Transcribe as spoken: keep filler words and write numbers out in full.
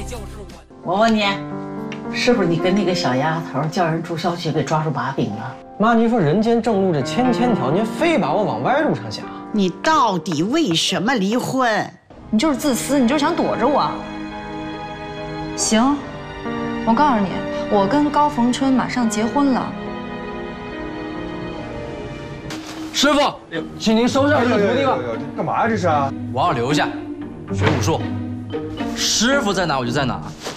我问你，是不是你跟那个小丫头叫人住校区给抓住把柄了？ 妈，您说人间正路这千千条，您非把我往歪路上想。 你到底为什么离婚？ 你就是自私，你就是想躲着我。行，我告诉你，我跟高逢春马上结婚了。 师傅，请您收下这个徒弟吧。 这干嘛呀？这是啊！ 我要留下，学武术。师傅在哪我就在哪。